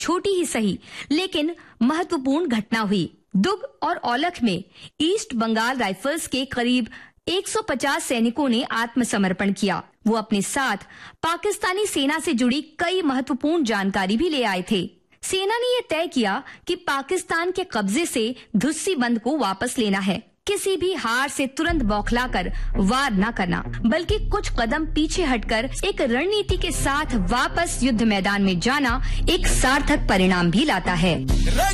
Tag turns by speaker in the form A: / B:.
A: छोटी ही सही लेकिन महत्वपूर्ण घटना हुई। दुग और औलख में ईस्ट बंगाल राइफल्स के करीब 150 सैनिकों ने आत्मसमर्पण किया। वो अपने साथ पाकिस्तानी सेना से जुड़ी कई महत्वपूर्ण जानकारी भी ले आए थे। सेना ने यह तय किया कि पाकिस्तान के कब्जे से धुस्सी बंद को वापस लेना है। किसी भी हार से तुरंत बौखलाकर वार न करना, बल्कि कुछ कदम पीछे हटकर एक रणनीति के साथ वापस युद्ध मैदान में जाना एक सार्थक परिणाम भी लाता है।